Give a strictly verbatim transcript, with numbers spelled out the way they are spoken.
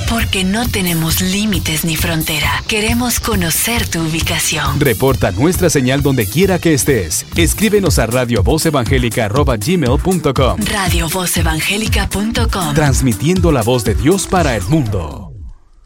Porque no tenemos límites ni frontera. Queremos conocer tu ubicación. Reporta nuestra señal donde quiera que estés. Escríbenos a radio voz evangélica arroba gmail punto com. radio voz evangélica punto com. Transmitiendo la voz de Dios para el mundo.